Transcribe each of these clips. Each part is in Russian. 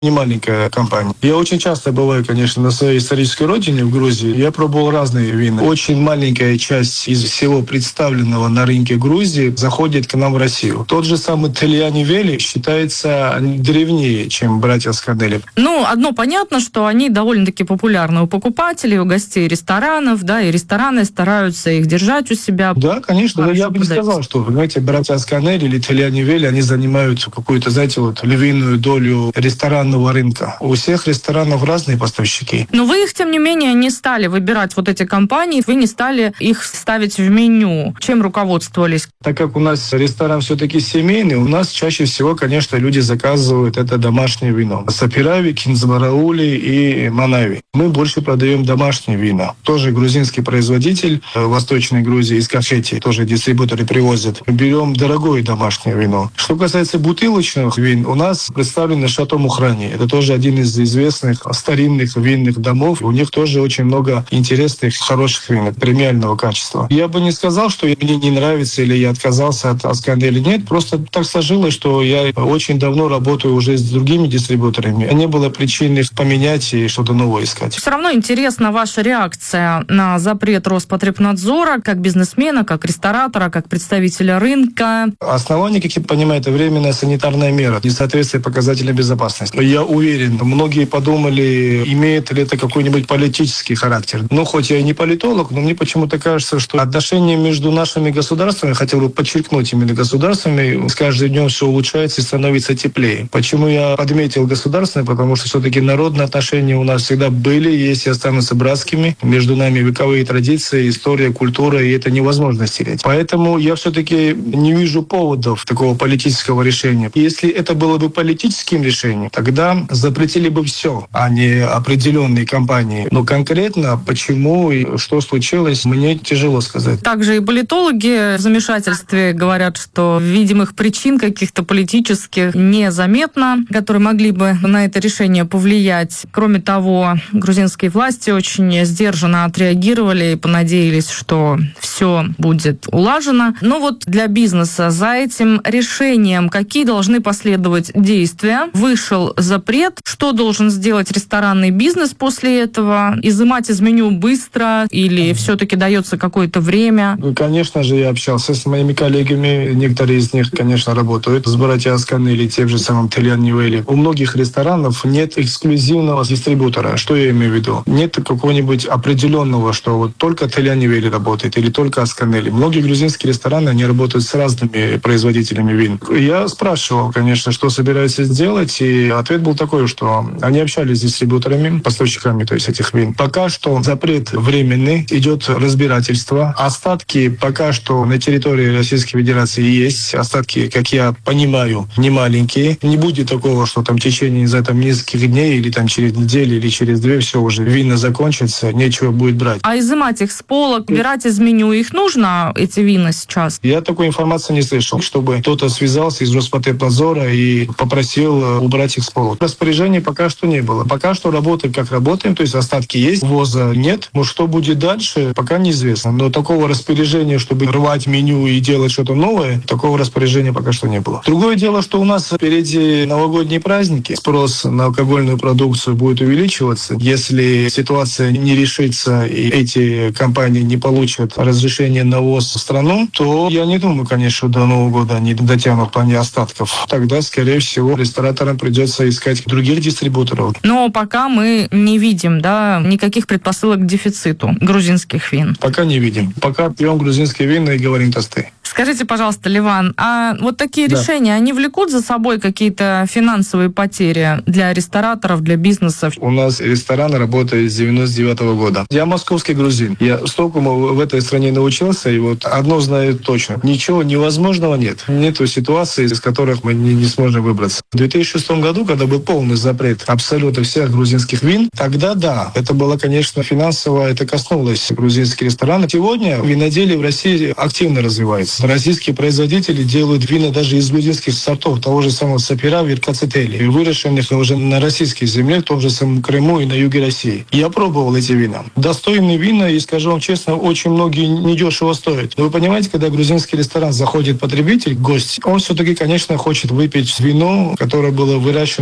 не маленькая компания. Я очень часто бываю, конечно, на своей исторической родине, в Грузии. Я пробовал разные вина. Очень маленькая часть из всего представленного на рынке Грузии заходит к нам в Россию. Тот же самый Тельяни Вели считается древнее, чем братья Сканели. Одно понятно, что они довольно-таки популярны у покупателей, у гостей ресторанов, да, и рестораны стараются их держать у себя. Да, конечно. Я бы не сказал, что, понимаете, братья Сканели или Тельяни Вели, они занимают какую-то, знаете, львиную долю ресторанного рынка. У всех ресторанов разные поставщики. Но вы их, тем не менее, не стали выбирать эти компании, вы не стали их ставить в меню. Чем руководствовались? Так как у нас ресторан все-таки семейный, у нас чаще всего, конечно, люди заказывают это домашнее вино. Сапирави, Кинзмараули и Манави. Мы больше продаем домашние вина. Тоже грузинский производитель в Восточной Грузии, из Кашетии, тоже дистрибьюторы привозят. Берем дорогое домашнее вино. Что касается бутылочных вин, у нас представлены Шато Мухрани. Это тоже один из известных старинных винных домов. У них тоже очень много интересных, хороших вин, премиального качества. Я бы не сказал, что мне не нравится или я отказался от Сканели. Нет, просто так сложилось, что я очень давно работаю уже с другими дистрибьюторами. Не было причин их поменять и что-то новое искать. Все равно интересна ваша реакция на запрет Роспотребнадзора как бизнесмена, как ресторатора, как представителя рынка. Основание, как я понимаю, это временная санитарная мера, несоответствие показателям безопасности. Я уверен, многие подумали, имеет ли это какой-нибудь политический характер. Хоть я и не политолог, но мне почему-то кажется, что отношения между нашими государствами, хотел бы подчеркнуть именно государствами, с каждым днем все улучшается и становится теплее. Почему я подметил государственные? Потому что все-таки народные отношения у нас всегда были, есть и останутся братскими. Между нами вековые традиции, история, культура, и это невозможно стереть. Поэтому я все-таки не вижу поводов такого политического решения. Если это было бы политическим решением, тогда запретили бы все, а не определенные компании. Но конкретно почему и что случилось, мне тяжело сказать. Также и политологи в замешательстве говорят, что видимых причин каких-то политических незаметно, которые могли бы на это решение повлиять. Кроме того, грузинские власти очень сдержанно отреагировали и понадеялись, что все будет улажено. Но для бизнеса за этим решением какие должны последовать действия? Вышел запрет. Что должен сделать ресторанный бизнес после этого? Изымать из меню быстро или все-таки дается какое-то время? Конечно же, я общался с моими коллегами. Некоторые из них, конечно, работают с братьями Сканели, тем же самым Тельяни Вели. У многих ресторанов нет эксклюзивного дистрибьютора. Что я имею в виду? Нет какого-нибудь определенного, что только Тельяни Вели работает или только Сканели. Многие грузинские рестораны, они работают с разными производителями вин. Я спрашивал, конечно, что собираются сделать, и ответ был такой, что они общались с дистрибьюторами, поставщиками, то есть этих вин. Пока что запрет временный, идет разбирательство. Остатки пока что на территории Российской Федерации есть. Остатки, как я понимаю, не маленькие. Не будет такого, что в течение нескольких дней или через неделю или через 2 все уже вина закончится, нечего будет брать. А изымать их с полок, убирать из меню, их нужно, эти вина сейчас? Я такой информации не слышал, чтобы кто-то связался из Роспотребнадзора и попросил убрать их с полок. Распоряжений пока что не было. Пока что работаем, как работаем, то есть остатки есть, ввоза нет. Что будет дальше, пока неизвестно. Но такого распоряжения, чтобы рвать меню и делать что-то новое, такого распоряжения пока что не было. Другое дело, что у нас впереди новогодние праздники. Спрос на алкогольную продукцию будет увеличиваться. Если ситуация не решится и эти компании не получат разрешение на ввоз в страну, то я не думаю, конечно, что до Нового года они дотянут в плане остатков. Тогда, скорее всего, рестораторам придется искать других дистрибьюторов. Но пока мы не видим, никаких предпосылок к дефициту грузинских вин. Пока не видим. Пока пьем грузинские вина и говорим тосты. Скажите, пожалуйста, Ливан, а такие решения, они влекут за собой какие-то финансовые потери для рестораторов, для бизнесов? У нас ресторан работает с 99-го года. Я московский грузин. Я столькому в этой стране научился, и одно знаю точно. Ничего невозможного нет. Нету ситуации, из которых мы не сможем выбраться. В 2006 году, когда был полный запрет абсолютно всех грузинских вин, тогда да, это было, конечно, финансово, это коснулось грузинских ресторанов. Сегодня виноделие в России активно развивается. Российские производители делают вина даже из грузинских сортов, того же самого Сапира, Веркацетели, выращенных уже на российской земле, в том же самом Крыму и на юге России. Я пробовал эти вина. Достойные вина, и, скажу вам честно, очень многие недешево стоят. Но вы понимаете, когда в грузинский ресторан заходит потребитель, гость, он все-таки, конечно, хочет выпить вино, которое было выращено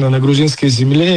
на грузинской земле